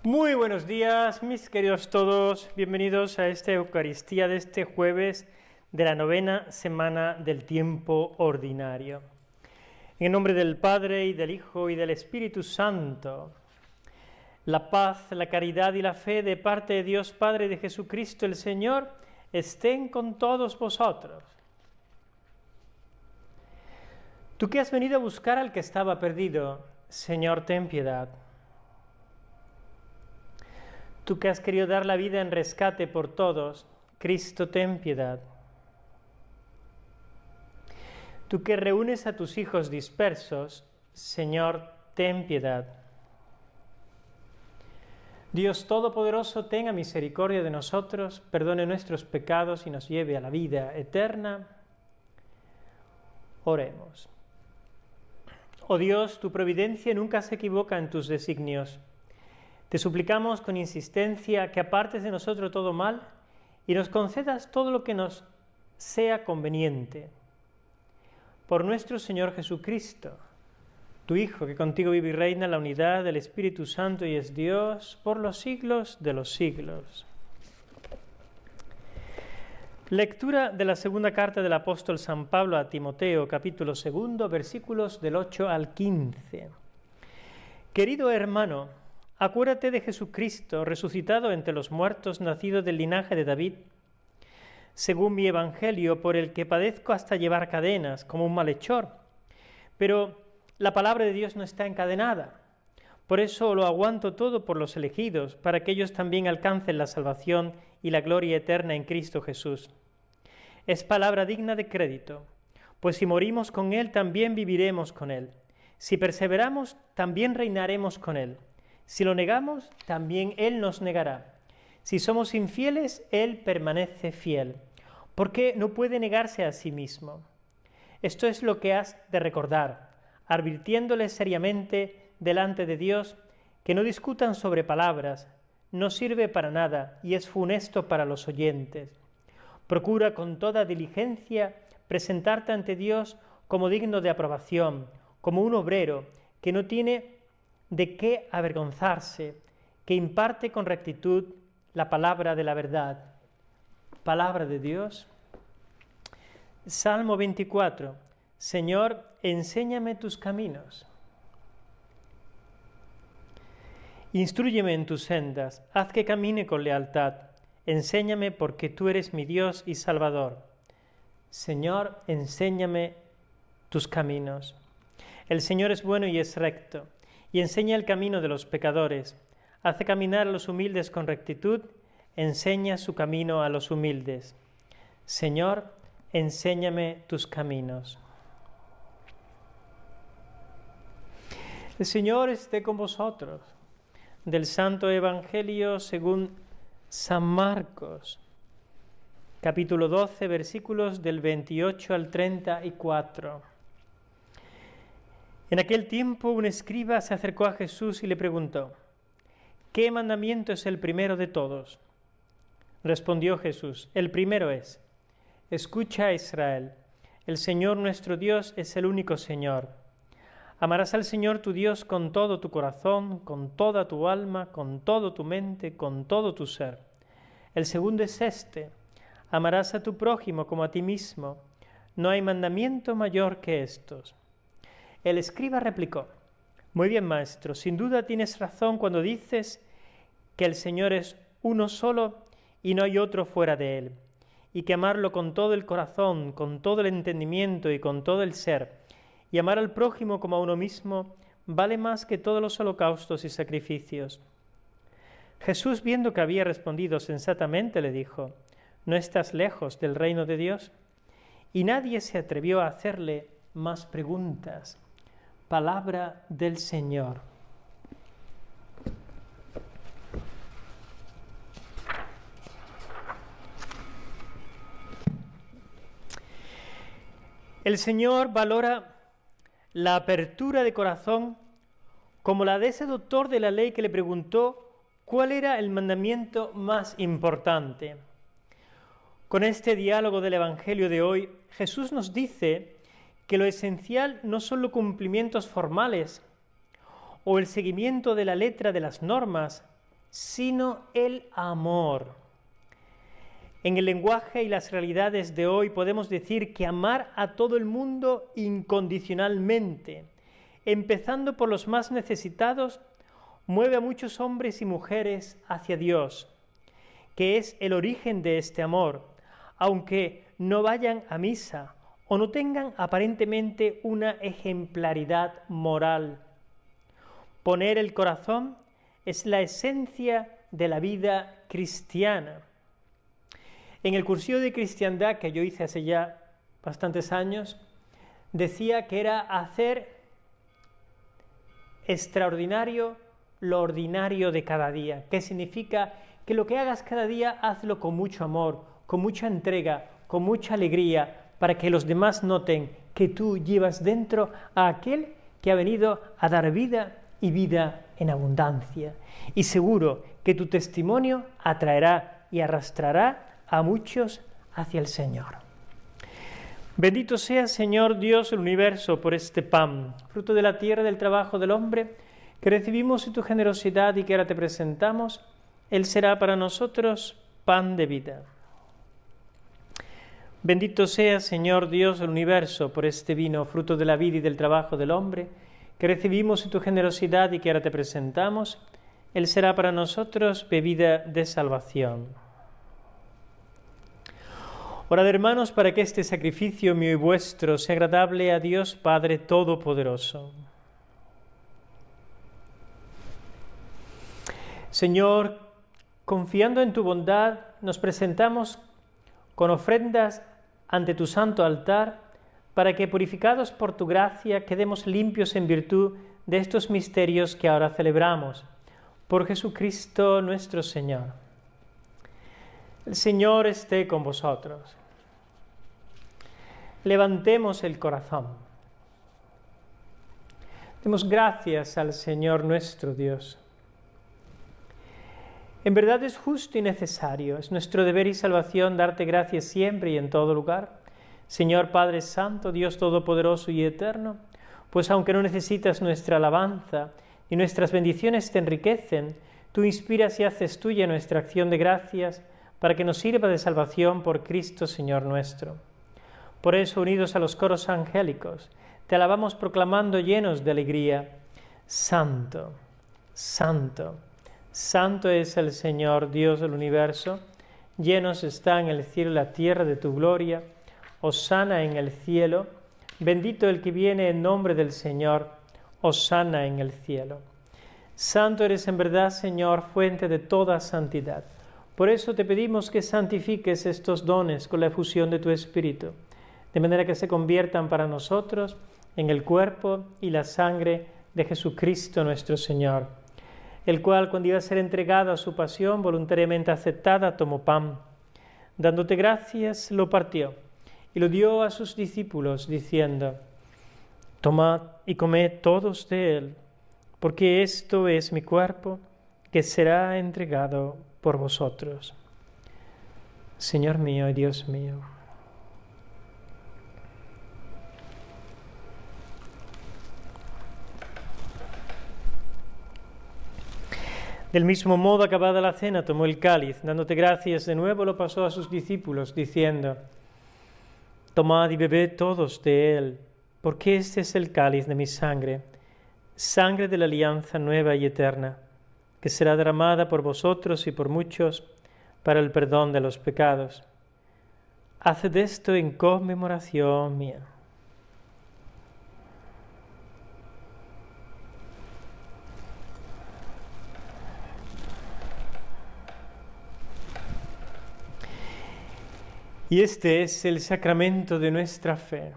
Muy buenos días, mis queridos todos. Bienvenidos a esta Eucaristía de este jueves de la novena semana del tiempo ordinario. En el nombre del Padre, y del Hijo, y del Espíritu Santo, la paz, la caridad y la fe de parte de Dios Padre y de Jesucristo el Señor estén con todos vosotros. Tú que has venido a buscar al que estaba perdido, Señor, ten piedad. Tú que has querido dar la vida en rescate por todos, Cristo, ten piedad. Tú que reúnes a tus hijos dispersos, Señor, ten piedad. Dios Todopoderoso, tenga misericordia de nosotros, perdone nuestros pecados y nos lleve a la vida eterna. Oremos. Oh Dios, tu providencia nunca se equivoca en tus designios. Te suplicamos con insistencia que apartes de nosotros todo mal y nos concedas todo lo que nos sea conveniente. Por nuestro Señor Jesucristo, tu Hijo, que contigo vive y reina en la unidad del Espíritu Santo y es Dios por los siglos de los siglos. Lectura de la segunda carta del apóstol San Pablo a Timoteo, capítulo 2, versículos del 8 al 15. Querido hermano, acuérdate de Jesucristo, resucitado entre los muertos, nacido del linaje de David, según mi evangelio, por el que padezco hasta llevar cadenas, como un malhechor. Pero la palabra de Dios no está encadenada. Por eso lo aguanto todo por los elegidos, para que ellos también alcancen la salvación y la gloria eterna en Cristo Jesús. Es palabra digna de crédito, pues si morimos con Él, también viviremos con Él. Si perseveramos, también reinaremos con Él. Si lo negamos, también Él nos negará. Si somos infieles, Él permanece fiel, porque no puede negarse a sí mismo. Esto es lo que has de recordar, advirtiéndoles seriamente delante de Dios que no discutan sobre palabras, no sirve para nada y es funesto para los oyentes. Procura con toda diligencia presentarte ante Dios como digno de aprobación, como un obrero que no tiene de qué avergonzarse, que imparte con rectitud la palabra de la verdad. Palabra de Dios. Salmo 24. Señor, enséñame tus caminos. Instrúyeme en tus sendas, haz que camine con lealtad. Enséñame porque tú eres mi Dios y Salvador. Señor, enséñame tus caminos. El Señor es bueno y es recto, y enseña el camino de los pecadores. Hace caminar a los humildes con rectitud, enseña su camino a los humildes. Señor, enséñame tus caminos. El Señor esté con vosotros. Del Santo Evangelio según San Marcos, capítulo 12, versículos del 28 al 34. En aquel tiempo un escriba se acercó a Jesús y le preguntó: ¿qué mandamiento es el primero de todos? Respondió Jesús: el primero es: escucha, Israel, el Señor nuestro Dios es el único Señor. Amarás al Señor tu Dios con todo tu corazón, con toda tu alma, con toda tu mente, con todo tu ser. El segundo es este: amarás a tu prójimo como a ti mismo. No hay mandamiento mayor que estos. El escriba replicó: muy bien, maestro, sin duda tienes razón cuando dices que el Señor es uno solo y no hay otro fuera de Él, y que amarlo con todo el corazón, con todo el entendimiento y con todo el ser, y amar al prójimo como a uno mismo, vale más que todos los holocaustos y sacrificios. Jesús, viendo que había respondido sensatamente, le dijo: ¿no estás lejos del reino de Dios? Y nadie se atrevió a hacerle más preguntas. Palabra del Señor. El Señor valora la apertura de corazón como la de ese doctor de la ley que le preguntó cuál era el mandamiento más importante. Con este diálogo del Evangelio de hoy, Jesús nos dice que lo esencial no son los cumplimientos formales o el seguimiento de la letra de las normas, sino el amor. En el lenguaje y las realidades de hoy podemos decir que amar a todo el mundo incondicionalmente, empezando por los más necesitados, mueve a muchos hombres y mujeres hacia Dios, que es el origen de este amor, aunque no vayan a misa o no tengan aparentemente una ejemplaridad moral. Poner el corazón es la esencia de la vida cristiana. En el cursillo de cristiandad que yo hice hace ya bastantes años, decía que era hacer extraordinario lo ordinario de cada día, que significa que lo que hagas cada día, hazlo con mucho amor, con mucha entrega, con mucha alegría, para que los demás noten que tú llevas dentro a aquel que ha venido a dar vida y vida en abundancia. Y seguro que tu testimonio atraerá y arrastrará a muchos hacia el Señor. Bendito sea, Señor Dios del universo, por este pan, fruto de la tierra del trabajo del hombre, que recibimos en tu generosidad y que ahora te presentamos. Él será para nosotros pan de vida. Bendito sea, Señor Dios del universo, por este vino, fruto de la vida y del trabajo del hombre, que recibimos en tu generosidad y que ahora te presentamos. Él será para nosotros bebida de salvación. Orad, hermanos, para que este sacrificio mío y vuestro sea agradable a Dios Padre Todopoderoso. Señor, confiando en tu bondad, nos presentamos con ofrendas ante tu santo altar, para que, purificados por tu gracia, quedemos limpios en virtud de estos misterios que ahora celebramos. Por Jesucristo nuestro Señor. El Señor esté con vosotros. Levantemos el corazón. Demos gracias al Señor nuestro Dios. En verdad es justo y necesario, es nuestro deber y salvación darte gracias siempre y en todo lugar, Señor Padre Santo, Dios Todopoderoso y Eterno, pues aunque no necesitas nuestra alabanza y nuestras bendiciones te enriquecen, tú inspiras y haces tuya nuestra acción de gracias para que nos sirva de salvación por Cristo Señor nuestro. Por eso, unidos a los coros angélicos, te alabamos proclamando llenos de alegría: Santo, Santo, Santo es el Señor, Dios del universo, llenos están el cielo y la tierra de tu gloria. Hosana en el cielo, bendito el que viene en nombre del Señor, hosana en el cielo. Santo eres en verdad, Señor, fuente de toda santidad. Por eso te pedimos que santifiques estos dones con la efusión de tu Espíritu, de manera que se conviertan para nosotros en el cuerpo y la sangre de Jesucristo nuestro Señor, el cual, cuando iba a ser entregado a su pasión voluntariamente aceptada, tomó pan. Dándote gracias, lo partió y lo dio a sus discípulos, diciendo: Tomad y comed todos de él, porque esto es mi cuerpo, que será entregado por vosotros. Señor mío y Dios mío. Del mismo modo, acabada la cena, tomó el cáliz, dándote gracias de nuevo, lo pasó a sus discípulos, diciendo: Tomad y bebed todos de él, porque este es el cáliz de mi sangre, sangre de la alianza nueva y eterna, que será derramada por vosotros y por muchos para el perdón de los pecados. Haced esto en conmemoración mía. Y este es el sacramento de nuestra fe.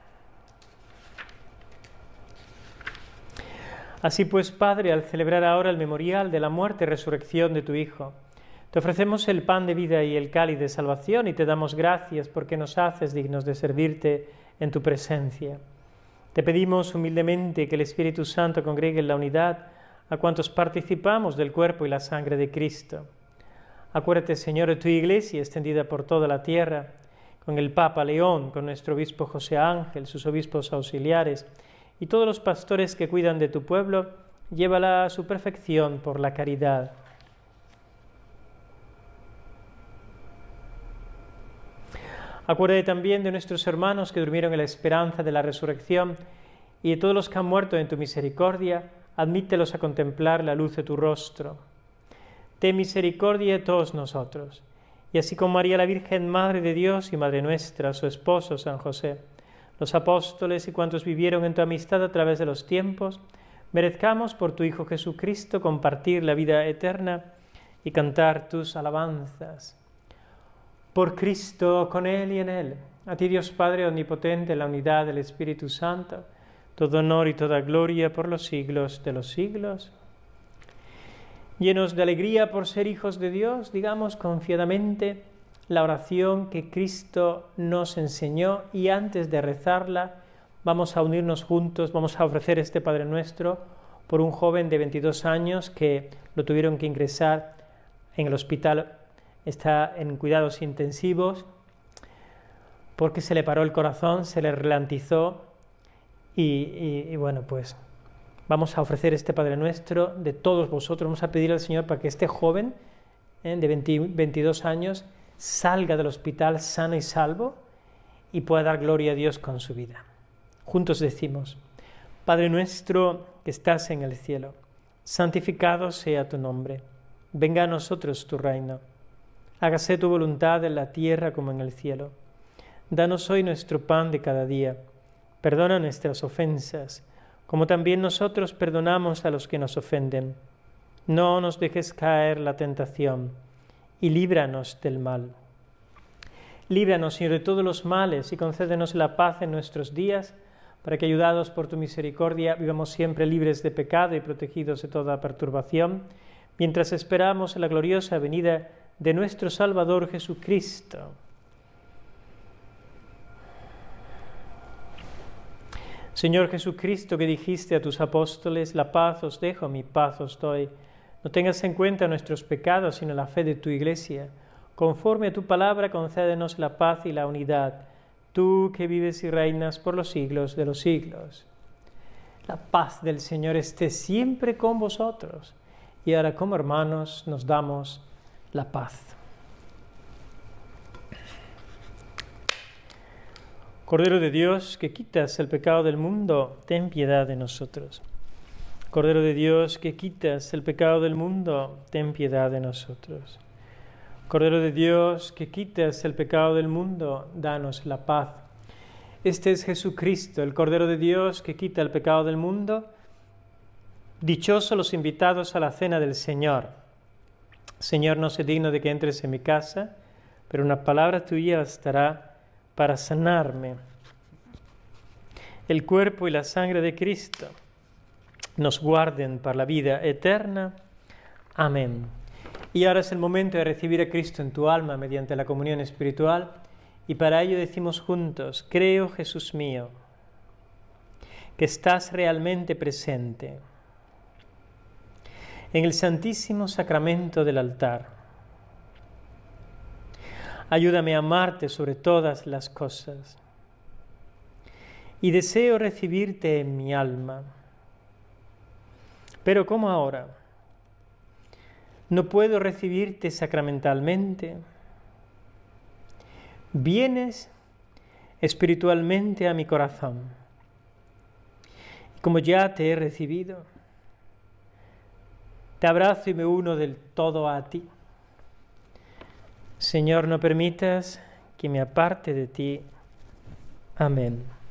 Así pues, Padre, al celebrar ahora el memorial de la muerte y resurrección de tu Hijo, te ofrecemos el pan de vida y el cáliz de salvación y te damos gracias porque nos haces dignos de servirte en tu presencia. Te pedimos humildemente que el Espíritu Santo congregue en la unidad a cuantos participamos del cuerpo y la sangre de Cristo. Acuérdate, Señor, de tu Iglesia extendida por toda la tierra, con el Papa León, con nuestro obispo José Ángel, sus obispos auxiliares y todos los pastores que cuidan de tu pueblo, llévala a su perfección por la caridad. Acuérdate también de nuestros hermanos que durmieron en la esperanza de la resurrección y de todos los que han muerto en tu misericordia, admítelos a contemplar la luz de tu rostro. Ten misericordia de todos nosotros, y así como María la Virgen, Madre de Dios y Madre nuestra, su esposo San José, los apóstoles y cuantos vivieron en tu amistad a través de los tiempos, merezcamos por tu Hijo Jesucristo compartir la vida eterna y cantar tus alabanzas. Por Cristo, con Él y en Él, a ti Dios Padre omnipotente, en la unidad del Espíritu Santo, todo honor y toda gloria por los siglos de los siglos. Llenos de alegría por ser hijos de Dios, digamos confiadamente la oración que Cristo nos enseñó y antes de rezarla vamos a unirnos juntos, vamos a ofrecer este Padre Nuestro por un joven de 22 años que lo tuvieron que ingresar en el hospital, está en cuidados intensivos porque se le paró el corazón, se le ralentizó y bueno, pues vamos a ofrecer este Padre Nuestro de todos vosotros. Vamos a pedir al Señor para que este joven de 22 años salga del hospital sano y salvo y pueda dar gloria a Dios con su vida. Juntos decimos: Padre nuestro que estás en el cielo, santificado sea tu nombre. Venga a nosotros tu reino. Hágase tu voluntad en la tierra como en el cielo. Danos hoy nuestro pan de cada día. Perdona nuestras ofensas, como también nosotros perdonamos a los que nos ofenden. No nos dejes caer la tentación, y líbranos del mal. Líbranos, Señor, de todos los males, y concédenos la paz en nuestros días, para que, ayudados por tu misericordia, vivamos siempre libres de pecado y protegidos de toda perturbación, mientras esperamos la gloriosa venida de nuestro Salvador Jesucristo. Señor Jesucristo, que dijiste a tus apóstoles: la paz os dejo, mi paz os doy. No tengas en cuenta nuestros pecados, sino la fe de tu Iglesia. Conforme a tu palabra, concédenos la paz y la unidad, tú que vives y reinas por los siglos de los siglos. La paz del Señor esté siempre con vosotros. Y ahora, como hermanos, nos damos la paz. Cordero de Dios, que quitas el pecado del mundo, ten piedad de nosotros. Cordero de Dios, que quitas el pecado del mundo, ten piedad de nosotros. Cordero de Dios, que quitas el pecado del mundo, danos la paz. Este es Jesucristo, el Cordero de Dios, que quita el pecado del mundo. Dichosos los invitados a la cena del Señor. Señor, no sé digno de que entres en mi casa, pero una palabra tuya bastará para sanarme. El cuerpo y la sangre de Cristo nos guarden para la vida eterna. Amén. Y ahora es el momento de recibir a Cristo en tu alma mediante la comunión espiritual, y para ello decimos juntos: creo, Jesús mío, que estás realmente presente en el santísimo sacramento del altar. Ayúdame a amarte sobre todas las cosas y deseo recibirte en mi alma. Pero como ahora no puedo recibirte sacramentalmente, vienes espiritualmente a mi corazón. Y como ya te he recibido, te abrazo y me uno del todo a ti. Señor, no permitas que me aparte de ti. Amén.